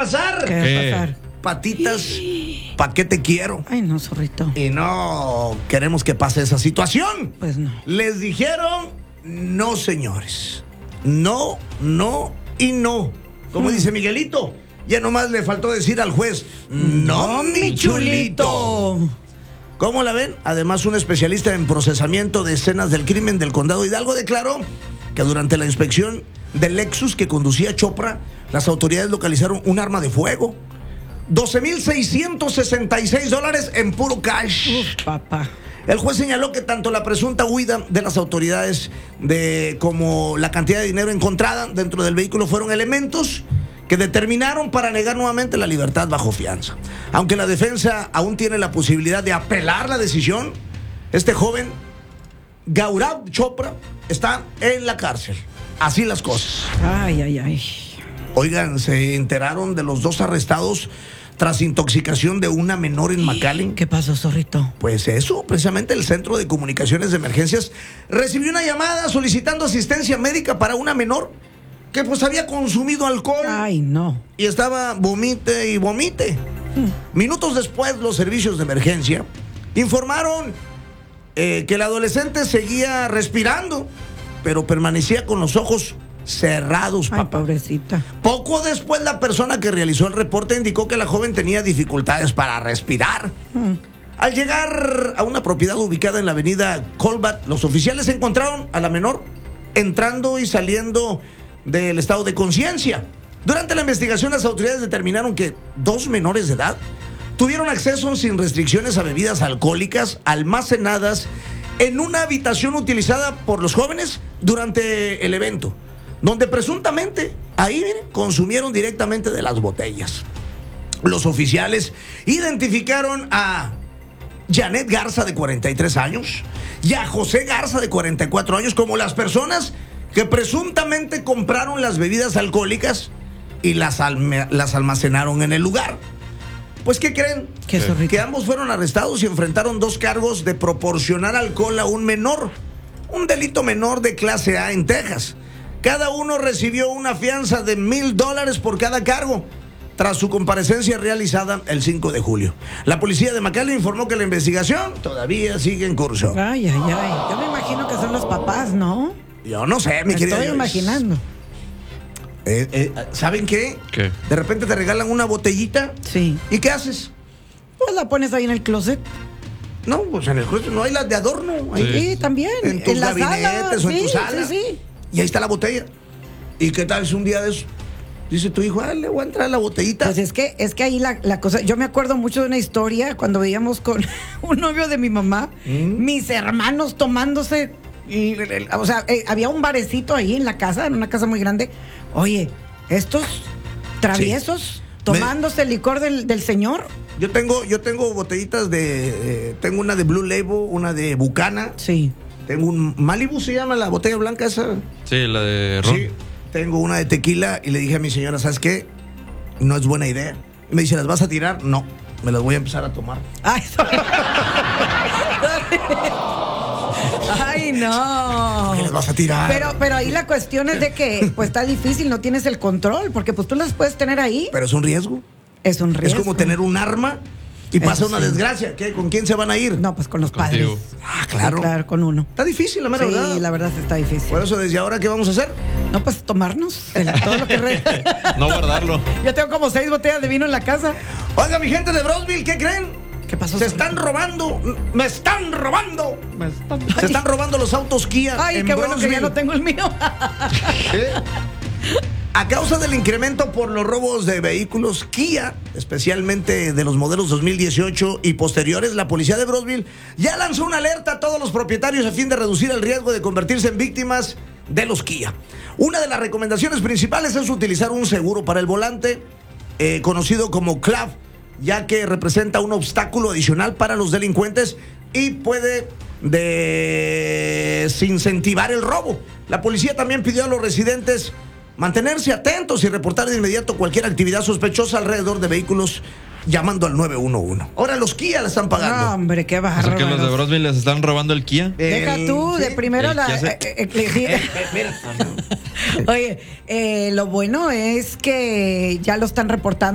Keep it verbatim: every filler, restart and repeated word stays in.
pasar? ¿Qué va a pasar? Patitas, ¿pa' qué te quiero? Ay, no, zorrito. Y no queremos que pase esa situación. Pues no. Les dijeron, no, señores. No, no y no. Como Mm. dice Miguelito, ya nomás le faltó decir al juez, no, mi chulito. ¿Cómo la ven? Además, un especialista en procesamiento de escenas del crimen del condado Hidalgo declaró que durante la inspección del Lexus que conducía Chopra, las autoridades localizaron un arma de fuego, doce mil seiscientos sesenta y seis dólares en puro cash. Uf, papá. El juez señaló que tanto la presunta huida de las autoridades de, como la cantidad de dinero encontrada dentro del vehículo fueron elementos que determinaron para negar nuevamente la libertad bajo fianza. Aunque la defensa aún tiene la posibilidad de apelar la decisión, este joven, Gaurav Chopra, está en la cárcel. Así las cosas. Ay, ay, ay. Oigan, se enteraron de los dos arrestados tras intoxicación de una menor en McAllen. ¿Qué pasó, zorrito? Pues eso, precisamente el Centro de Comunicaciones de Emergencias recibió una llamada solicitando asistencia médica para una menor que pues había consumido alcohol. Ay, no. Y estaba vomite y vomite. Mm. Minutos después, los servicios de emergencia informaron eh, que el adolescente seguía respirando, pero permanecía con los ojos cerrados, Ay, papá. pobrecita. Poco después, la persona que realizó el reporte indicó que la joven tenía dificultades para respirar. Mm. Al llegar a una propiedad ubicada en la avenida Colbat, los oficiales encontraron a la menor entrando y saliendo del estado de conciencia. Durante la investigación, las autoridades determinaron que dos menores de edad tuvieron acceso sin restricciones a bebidas alcohólicas almacenadas en una habitación utilizada por los jóvenes durante el evento, donde presuntamente ahí, miren, consumieron directamente de las botellas. Los oficiales identificaron a Janet Garza, de cuarenta y tres años, y a José Garza, de cuarenta y cuatro años, como las personas que presuntamente compraron las bebidas alcohólicas y las, alme- las almacenaron en el lugar. Pues, ¿qué creen? ¿Qué, zorrito? Que ambos fueron arrestados y enfrentaron dos cargos de proporcionar alcohol a un menor, un delito menor de clase A en Texas. Cada uno recibió una fianza de mil dólares por cada cargo, tras su comparecencia realizada el cinco de julio. La policía de McAllen informó que la investigación todavía sigue en curso. Ay, ay, ay. Yo me imagino que son los papás, ¿no? Yo no sé, mi Me querida. estoy Joyce. imaginando. Eh, eh, ¿Saben qué? ¿Qué? De repente te regalan una botellita. Sí. ¿Y qué haces? Pues la pones ahí en el closet. No, pues en el closet no hay las de adorno. Ahí, Sí, Sí. también. En tus la gabinetes sala. o en Sí, tu sala. sí, sí. Y ahí está la botella. ¿Y qué tal si un día de eso dice tu hijo, ah, le voy a entrar a la botellita? Pues es que, es que ahí la, la cosa, yo me acuerdo mucho de una historia cuando veíamos con un novio de mi mamá, ¿Mm? mis hermanos tomándose, y, o sea, eh, había un barecito ahí en la casa, en una casa muy grande. Oye, estos traviesos Sí. tomándose el licor del, del señor. Yo tengo, yo tengo botellitas de, eh, tengo una de Blue Label, una de Bucana, Sí. tengo un Malibu, se llama la botella blanca esa. Sí, la de ron. Sí, tengo una de tequila y le dije a mi señora, ¿sabes qué? No es buena idea. Y me dice, ¿las vas a tirar? No, me las voy a empezar a tomar. Ay, Ay, no. ¿Qué las vas a tirar? Pero, pero ahí la cuestión es de que pues está difícil, no tienes el control, porque pues tú las puedes tener ahí. Pero es un riesgo. Es un riesgo. Es como tener un arma y pasa Eso una sí. desgracia. ¿Qué? ¿Con quién se van a ir? No, pues con los Contigo. padres. Ah, Sí, claro. claro, con uno. Está difícil, la mera Sí, verdad. la verdad sí está difícil. Por eso, desde ahora, ¿qué vamos a hacer? No, pues tomarnos el- todo lo que re... No guardarlo. Yo tengo como seis botellas de vino en la casa. Oiga, mi gente de Brownsville, ¿qué creen? ¿Qué pasó? Se están robando. ¡Me están robando! Me están- Se están robando los autos Kia. Ay, en qué bueno que ya Brownsville. no tengo el mío. ¿Eh? A causa del incremento por los robos de vehículos Kia, especialmente de los modelos dos mil dieciocho y posteriores, la policía de Brownsville ya lanzó una alerta a todos los propietarios a fin de reducir el riesgo de convertirse en víctimas de los Kia. Una de las recomendaciones principales es utilizar un seguro para el volante, eh, conocido como C L A V, ya que representa un obstáculo adicional para los delincuentes y puede desincentivar el robo. La policía también pidió a los residentes mantenerse atentos y reportar de inmediato cualquier actividad sospechosa alrededor de vehículos llamando al nueve uno uno. Ahora los Kia la están pagando. No, hombre, qué O sea que los de bárbaro. Brownsville les están robando el Kia. Deja El- tú, de sí. primero El la... que hace- eh, eh, eh, sí. Eh, eh, mira. Oye, eh, lo bueno es que ya lo están reportando